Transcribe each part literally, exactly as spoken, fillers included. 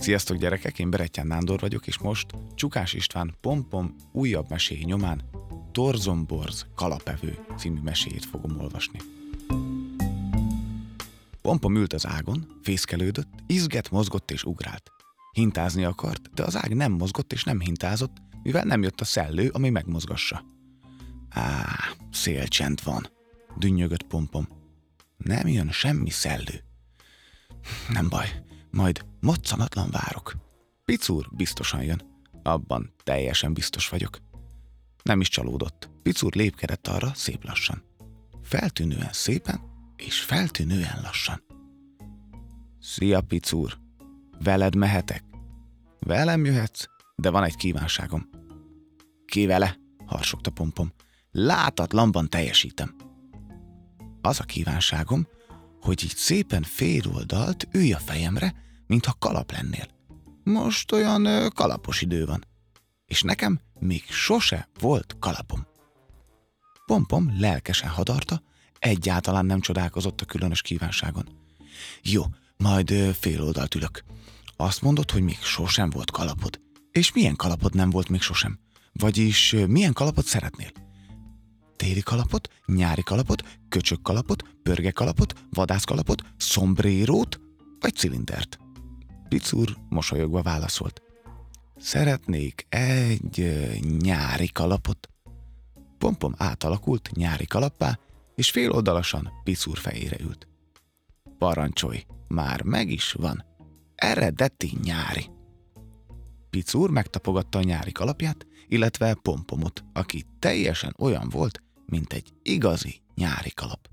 Sziasztok gyerekek, én Berettyán Nándor vagyok, és most Csukás István Pompom újabb meséi nyomán Torzomborz kalapevő című meséjét fogom olvasni. Pompom ült az ágon, fészkelődött, izgett, mozgott és ugrált. Hintázni akart, de az ág nem mozgott és nem hintázott, mivel nem jött a szellő, ami megmozgassa. Á, szélcsend van, dünnyögött Pompom. Nem jön semmi szellő. Nem baj, majd moccanatlan várok. Picúr biztosan jön. Abban teljesen biztos vagyok. Nem is csalódott. Picúr lépkedett arra szép lassan. Feltűnően szépen és feltűnően lassan. Szia, Picúr! Veled mehetek? Velem jöhetsz, de van egy kívánságom. Ki vele? Harsogta Pompom. Látatlanban teljesítem. Az a kívánságom, hogy így szépen féloldalt ülj a fejemre, mintha kalap lennél. Most olyan ö, kalapos idő van. És nekem még sose volt kalapom. Pompom lelkesen hadarta, egyáltalán nem csodálkozott a különös kívánságon. Jó, majd ö, féloldalt ülök. Azt mondod, hogy még sosem volt kalapod. És milyen kalapod nem volt még sosem? Vagyis ö, milyen kalapot szeretnél? Téli kalapot, nyári kalapot, köcsög kalapot, pörge kalapot, vadász kalapot, szombrérót vagy cilindert? Picúr mosolyogva válaszolt. Szeretnék egy ö, nyári kalapot. Pompom átalakult nyári kalappá, és féloldalasan Picúr fejére ült. Parancsolj, már meg is van. Eredeti nyári. Picúr megtapogatta a nyári kalapját, illetve Pompomot, aki teljesen olyan volt, mint egy igazi nyári kalap.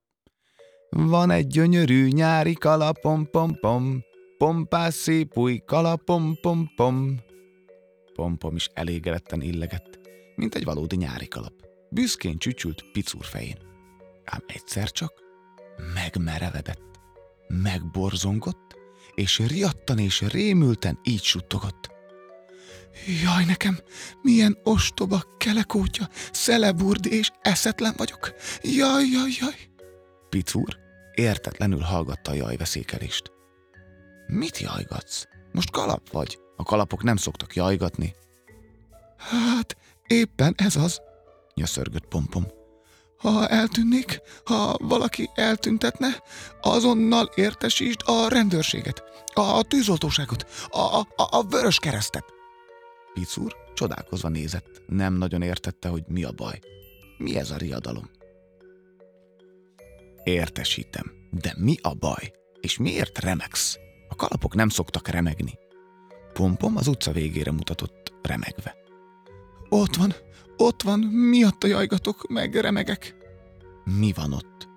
Van egy gyönyörű nyári kalapom, pom, pom, pompás szép új kalapom, pom, pom. Pompom is elégedetten illegett, mint egy valódi nyári kalap. Büszkén csücsült Picúr fején. Ám egyszer csak megmerevedett, megborzongott, és riadtan és rémülten így suttogott. Jaj, nekem, milyen ostoba, kelekótya, szeleburdi és eszetlen vagyok. Jaj, jaj, jaj. Picúr értetlenül hallgatta a jajveszékelést. Mit jajgatsz? Most kalap vagy? A kalapok nem szoktak jajgatni. Hát, éppen ez az, nyöszörgött Pompom. Ha eltűnnék, ha valaki eltüntetne, azonnal értesítsd a rendőrséget, a tűzoltóságot, a, a, a vörös keresztet. Picúr csodálkozva nézett, nem nagyon értette, hogy mi a baj. Mi ez a riadalom? Értesítem, de mi a baj? És miért remegsz? A kalapok nem szoktak remegni. Pompom az utca végére mutatott remegve. Ott van, ott van, miatta jajgatok, meg remegek. Mi van ott?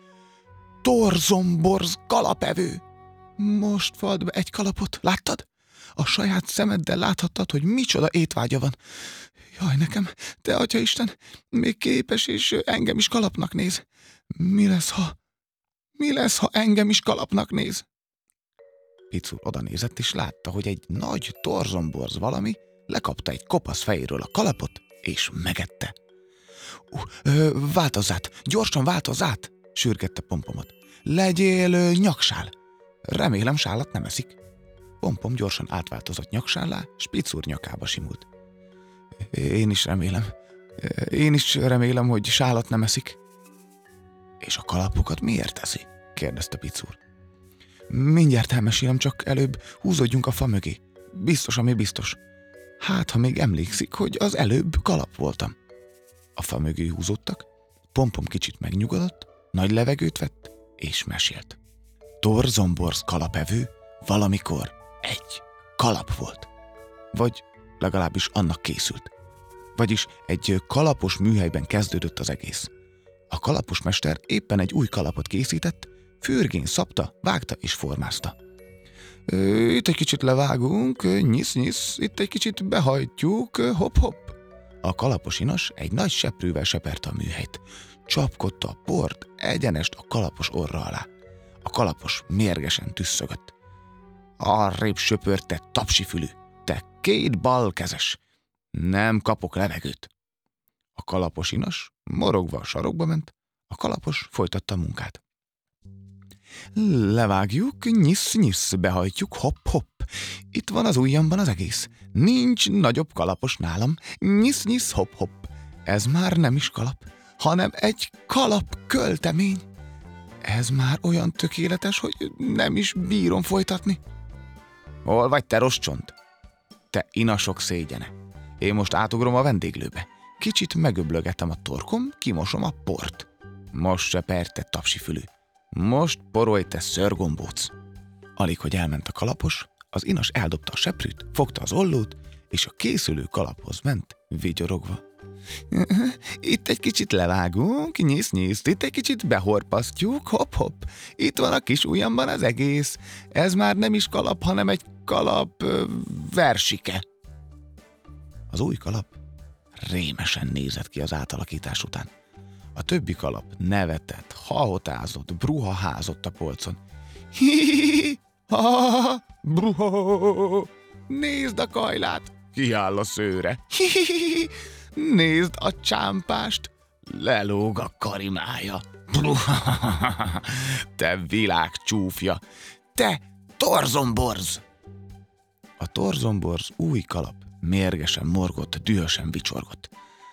Torzomborz kalapevő! Most fald be egy kalapot, láttad? A saját szemeddel láthattad, hogy micsoda étvágya van. Jaj, nekem, te atyaisten, még képes és engem is kalapnak néz. Mi lesz, ha... Mi lesz, ha engem is kalapnak néz? Picúr odanézett, és látta, hogy egy nagy torzomborz valami lekapta egy kopasz fejéről a kalapot, és megette. Uh, ö, változz át, gyorsan változz át, sürgette Pompomot. Legyél ö, nyaksál. Remélem sálat nem eszik. Pompom gyorsan átváltozott nyaksálá, s Picúr nyakába simult. Én is remélem. Én is remélem, hogy sálat nem eszik. És a kalapokat miért eszi? Kérdezte Picúr. Mindjárt elmesélem, csak előbb húzódjunk a fa mögé. Biztos, ami biztos. Hát, ha még emlékszik, hogy az előbb kalap voltam. A fa mögé húzódtak, Pompom kicsit megnyugodott, nagy levegőt vett, és mesélt. Torzomborz kalapevő valamikor egy kalap volt. Vagy legalábbis annak készült. Vagyis egy kalapos műhelyben kezdődött az egész. A kalapos mester éppen egy új kalapot készített, fürgén szabta, vágta és formázta. Itt egy kicsit levágunk, nyisz-nyisz, itt egy kicsit behajtjuk, hopp-hopp. A kalapos inas egy nagy seprűvel seperte a műhelyt. Csapkodta a port egyenest a kalapos orra alá. A kalapos mérgesen tüsszögött. Arrébb söpörte tapsifülű, te két balkezes. Nem kapok levegőt. A kalapos inas morogva a sarokba ment, a kalapos folytatta a munkát. Levágjuk, nyisz-nyisz, behajtjuk, hopp-hopp. kalap. Itt van az ujjamban az egész. Nincs nagyobb kalapos nálam. Nyisz-nyisz, hopp-hopp. Ez már nem is kalap, hanem egy kalap költemény. Ez már olyan tökéletes, hogy nem is bírom folytatni. Hol vagy, te roscsont? Te inasok szégyene. Én most átugrom a vendéglőbe. Kicsit megöblögetem a torkom, kimosom a port. Most se perte tapsifülű. Most porolj, te szörgombóc. Alig, hogy elment a kalapos, az inas eldobta a seprűt, fogta az ollót, és a készülő kalaphoz ment, vigyorogva. Itt egy kicsit levágunk, nyisz-nyisz, itt egy kicsit behorpasztjuk, hopp-hopp. Itt van a kis ujjamban az egész. Ez már nem is kalap, hanem egy kalap ö, versike. Az új kalap rémesen nézett ki az átalakítás után. A többi kalap nevetett, hahotázott, bruhaházott a polcon. Hi-hi-hi, ha, bruha, nézd a kajlát, kiáll a szőre. Hi-hi-hi, nézd a csámpást, lelóg a karimája. Bruha, te világ csúfja, te torzomborz! A torzomborz új kalap mérgesen morgott, dühösen vicsorgott.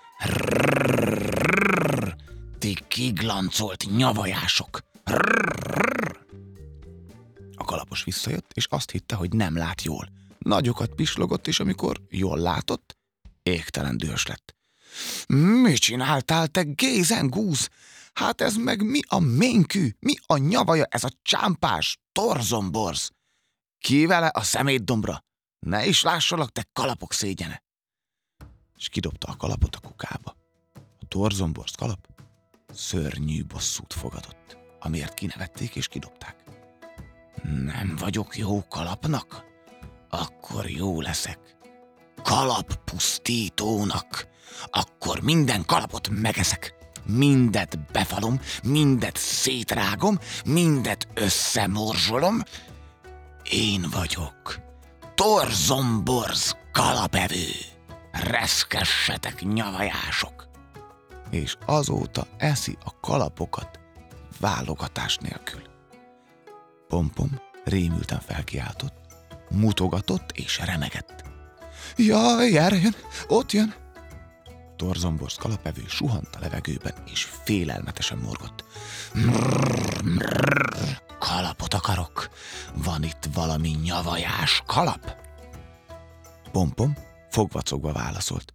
Rrrr, ti kiglancolt nyavajások! Rrrr. A kalapos visszajött, és azt hitte, hogy nem lát jól. Nagyokat pislogott, és amikor jól látott, égtelen dühös lett. Mi csináltál, te gézengúz? Hát ez meg mi a ménkű, mi a nyavaja ez a csámpás torzomborz? Ki vele a szemétdombra? Ne is lássalak, te kalapok szégyene! És kidobta a kalapot a kukába. A torzomborz kalap szörnyű bosszút fogadott, amiért kinevették és kidobták. Nem vagyok jó kalapnak? Akkor jó leszek. Kalappusztítónak. Akkor minden kalapot megeszek. Mindet befalom, mindet szétrágom, mindet összemorzsolom. Én vagyok torzomborz kalapevő. Reszkessetek, nyavajások! És azóta eszi a kalapokat válogatás nélkül. Pompom rémülten felkiáltott, mutogatott és remegett. Jaj, erre jön, ott jön! Torzomborz kalapevő suhant a levegőben, és félelmetesen morgott. Mrrr, mrrr, kalapot akarok. Van itt valami nyavajás kalap? Pompom fogvacogva válaszolt.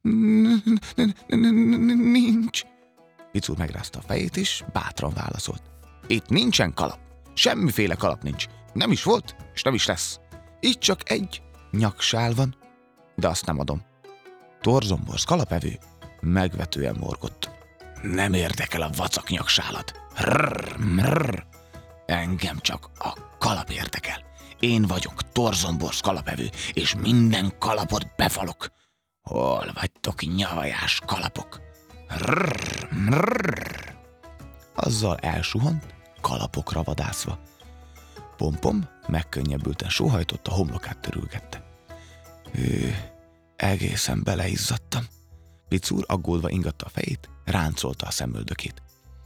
Nincs. Picur megrázta a fejét, és bátran válaszolt. Itt nincsen kalap. Semmiféle kalap nincs. Nem is volt, és nem is lesz. Itt csak egy nyaksál van, de azt nem adom. Torzomborz kalapevő megvetően morgott. Nem érdekel a vacak nyaksálad. Rrr, mrrr. Engem csak a kalap érdekel. Én vagyok torzomborz kalapevő, és minden kalapot befalok. Hol vagytok, nyavajás kalapok? Rrr, mrrr. Azzal elsuhant, kalapokra vadászva. Pompom megkönnyebbülten sóhajtott, a homlokát törülgette. Hű, egészen beleizzadtam. Picur aggódva ingatta a fejét, ráncolta a szemöldökét.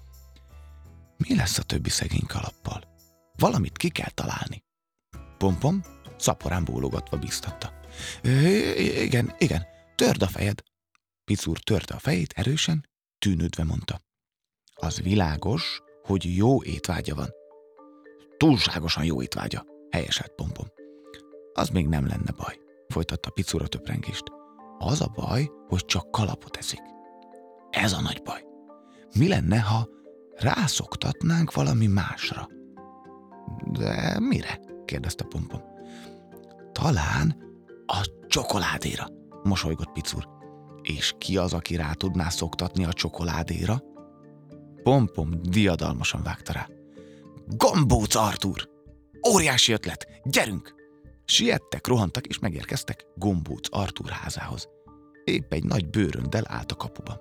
Mi lesz a többi szegény kalappal? Valamit ki kell találni. Pompom szaporán bólogatva bíztatta. Igen, igen, törd a fejed. Picur törte a fejét erősen, tűnődve mondta. Az világos, hogy jó étvágya van. Túlságosan jó étvágya, helyeselt Pompom. Az még nem lenne baj, folytatta Picur a töprengést. Az a baj, hogy csak kalapot eszik. Ez a nagy baj. Mi lenne, ha rászoktatnánk valami másra? De mire? Kérdezte Pompom. Talán a csokoládéra, mosolygott Picur. És ki az, aki rá tudná szoktatni a csokoládéra? Pompom diadalmasan vágta rá. Gombóc Artúr! Óriási ötlet! Gyerünk! Siettek, rohantak és megérkeztek Gombóc Artúr házához. Épp egy nagy bőröndel állt a kapuban.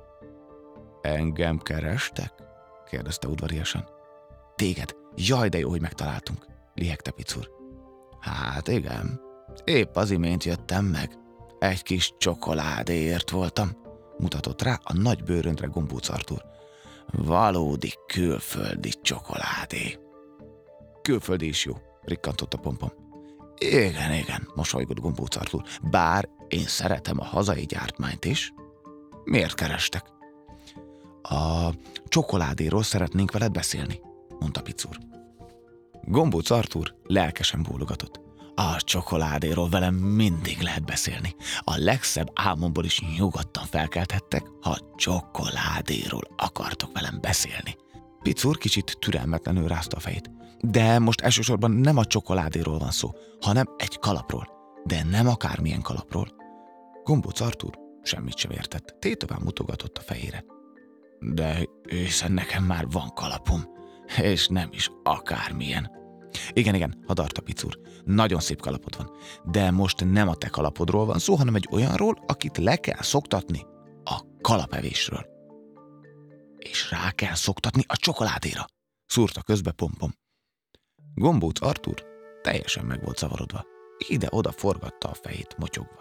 Engem kerestek? Kérdezte udvariasan. Téged, jaj de jó, hogy megtaláltunk, lihegte Picur. Hát igen, épp az imént jöttem meg. Egy kis csokoládéért voltam, mutatott rá a nagy bőröndre Gombóc Artúr. Valódi külföldi csokoládé. Külföldi is jó, rikkantott a Pompom. Igen, igen, mosolygott Gombóc Artúr. Bár én szeretem a hazai gyártmányt is. Miért kerestek? A csokoládéról szeretnénk veled beszélni, mondta Picur. Gombóc Artúr lelkesen bólogatott. A csokoládéról velem mindig lehet beszélni. A legszebb álmomból is nyugodtan felkelthettek, ha csokoládéról akartok velem beszélni. Picur kicsit türelmetlenül rázta a fejét. De most elsősorban nem a csokoládéról van szó, hanem egy kalapról. De nem akármilyen kalapról. Gombóc Artúr semmit sem értett. Tétován mutogatott a fejére. De hiszen nekem már van kalapom, és nem is akármilyen. Igen, igen, hadarta Picur. Nagyon szép kalapod van. De most nem a te kalapodról van szó, hanem egy olyanról, akit le kell szoktatni a kalapevésről. És rá kell szoktatni a csokoládéra, szúrta közbe Pompom. Gombóc Artúr teljesen meg volt zavarodva. Ide-oda forgatta a fejét motyogva.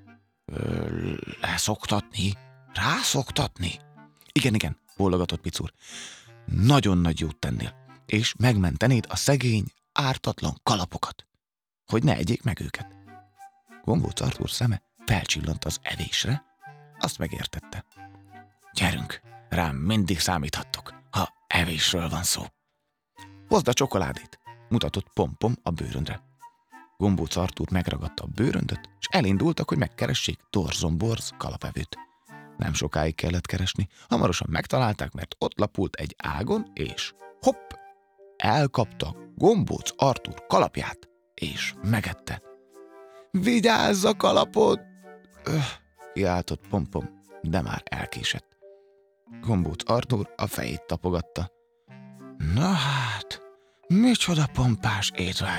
Leszoktatni? Rászoktatni? Igen, igen, bólogatott Picur. Nagyon nagy jót tennél, és megmentenéd a szegény, ártatlan kalapokat, hogy ne egyék meg őket. Gombóc Artúr szeme felcsillant az evésre, azt megértette. Gyerünk, rám mindig számíthattok, ha evésről van szó. Hozd a csokoládét, mutatott Pompom a bőröndre. Gombóc Artúr megragadta a bőröndöt, és elindultak, hogy megkeressék Torzomborz kalapevőt. Nem sokáig kellett keresni, hamarosan megtalálták, mert ott lapult egy ágon, és hopp, elkapta Gombóc Artúr kalapját, és megette. Vigyázz a kalapod! Öh, kiáltott Pompom, de már elkésett. Gombóc Artúr a fejét tapogatta. Na hát, micsoda pompás étvágy